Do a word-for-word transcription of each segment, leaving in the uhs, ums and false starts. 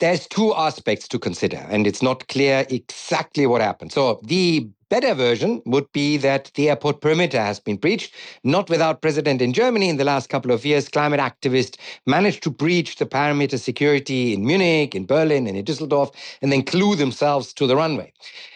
there's two aspects to consider, and it's not clear exactly what happened. So the better version would be that the airport perimeter has been breached, not without precedent in Germany. In the last couple of years, climate activists managed to breach the perimeter security in Munich, in Berlin, and in Düsseldorf, and then glue themselves to the runway.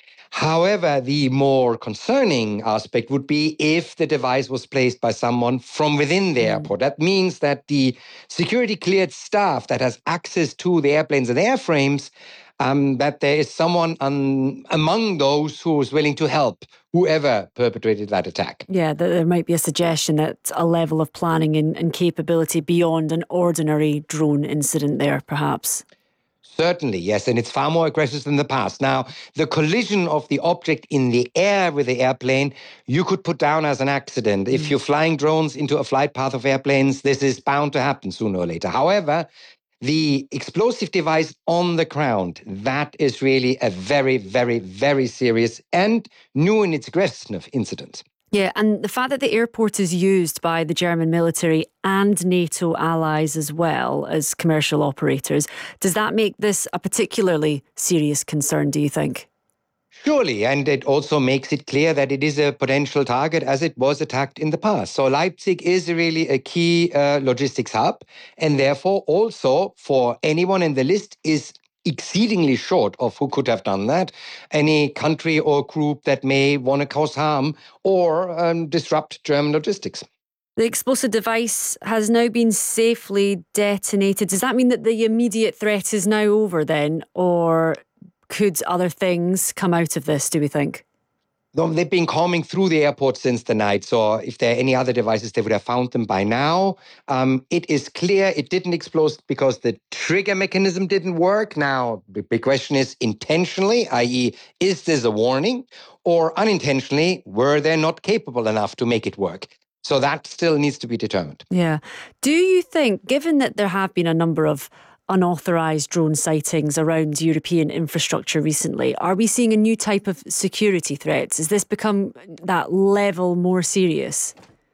However, the more concerning aspect would be if the device was placed by someone from within the mm. airport. That means that the security-cleared staff that has access to the airplanes and airframes, um, that there is someone um, among those who is willing to help whoever perpetrated that attack. Yeah, that there might be a suggestion that a level of planning and, and capability beyond an ordinary drone incident there, perhaps. Certainly, yes, and it's far more aggressive than the past. Now, the collision of the object in the air with the airplane, you could put down as an accident. Mm. If you're flying drones into a flight path of airplanes, this is bound to happen sooner or later. However, the explosive device on the ground, that is really a very, very, very serious and new in its aggressiveness incident. Yeah, and the fact that the airport is used by the German military and NATO allies as well as commercial operators, does that make this a particularly serious concern, do you think? Surely, and it also makes it clear that it is a potential target as it was attacked in the past. So Leipzig is really a key uh, logistics hub, and therefore also for anyone in the list is exceedingly short of who could have done that, any country or group that may want to cause harm or um, disrupt German logistics. The explosive device has now been safely detonated. Does that mean that the immediate threat is now over then, or could other things come out of this, do we think? No, they've been coming through the airport since the night. So if there are any other devices, they would have found them by now. Um, it is clear it didn't explode because the trigger mechanism didn't work. Now, the big question is intentionally, that is, is this a warning? Or unintentionally, were they not capable enough to make it work? So that still needs to be determined. Yeah. Do you think, given that there have been a number of unauthorised drone sightings around European infrastructure recently, are we seeing a new type of security threats? Has this become that level more serious?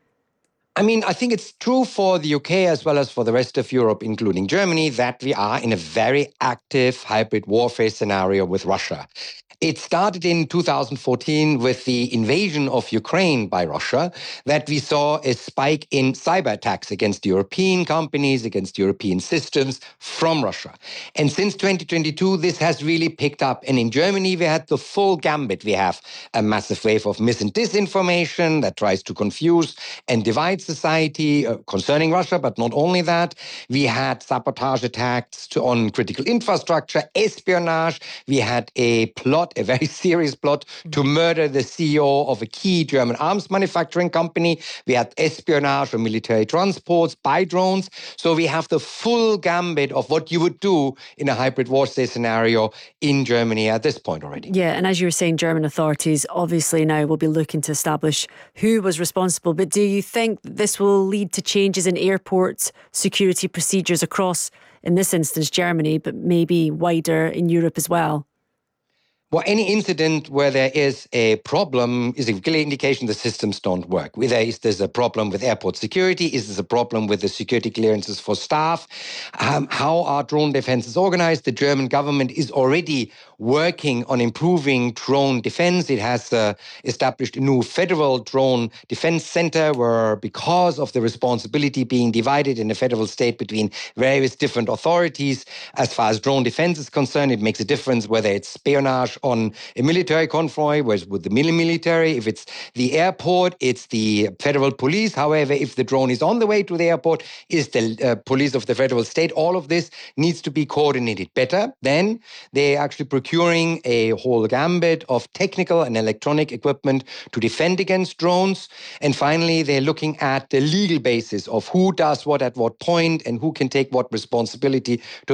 I mean, I think it's true for the U K as well as for the rest of Europe, including Germany, that we are in a very active hybrid warfare scenario with Russia. It started in two thousand fourteen with the invasion of Ukraine by Russia, that we saw a spike in cyber attacks against European companies, against European systems from Russia. And since twenty twenty-two, this has really picked up. And in Germany, we had the full gambit. We have a massive wave of mis and disinformation that tries to confuse and divide society uh, concerning Russia, but not only that. We had sabotage attacks to, on critical infrastructure, espionage. We had a plot, a very serious plot to murder the C E O of a key German arms manufacturing company. We had espionage on military transports by drones. So we have the full gambit of what you would do in a hybrid warfare scenario in Germany at this point already. Yeah, and as you were saying, German authorities obviously now will be looking to establish who was responsible. But do you think this will lead to changes in airport security procedures across, in this instance, Germany, but maybe wider in Europe as well? Well, any incident where there is a problem is a clear indication the systems don't work. Whether is there's a problem with airport security, is there a problem with the security clearances for staff? Um, how are drone defenses organized? The German government is already working on improving drone defense. It has uh, established a new federal drone defense center where, because of the responsibility being divided in the federal state between various different authorities, as far as drone defense is concerned, it makes a difference whether it's espionage on a military convoy, whereas with the military, if it's the airport, it's the federal police. However, if the drone is on the way to the airport, is the uh, police of the federal state. All of this needs to be coordinated better. Then they're actually procuring a whole gambit of technical and electronic equipment to defend against drones. And finally, they're looking at the legal basis of who does what at what point and who can take what responsibility to